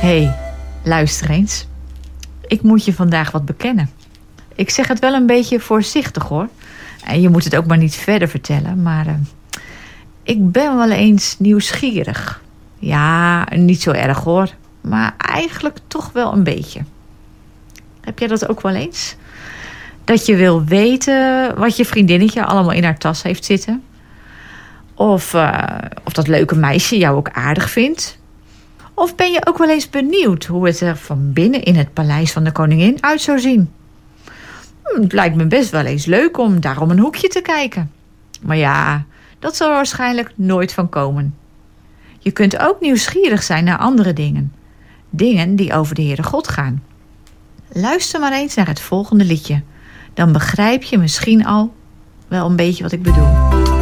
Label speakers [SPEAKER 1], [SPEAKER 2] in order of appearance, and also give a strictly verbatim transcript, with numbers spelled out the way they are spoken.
[SPEAKER 1] Hey, luister eens. Ik moet je vandaag wat bekennen. Ik zeg het wel een beetje voorzichtig hoor. En je moet het ook maar niet verder vertellen. Maar uh, ik ben wel eens nieuwsgierig. Ja, niet zo erg hoor. Maar eigenlijk toch wel een beetje. Heb jij dat ook wel eens? Dat je wil weten wat je vriendinnetje allemaal in haar tas heeft zitten. Of, uh, of dat leuke meisje jou ook aardig vindt. Of ben je ook wel eens benieuwd hoe het er van binnen in het paleis van de koningin uit zou zien? Het lijkt me best wel eens leuk om daar om een hoekje te kijken. Maar ja, dat zal er waarschijnlijk nooit van komen. Je kunt ook nieuwsgierig zijn naar andere dingen. Dingen die over de Heere God gaan. Luister maar eens naar het volgende liedje. Dan begrijp je misschien al wel een beetje wat ik bedoel.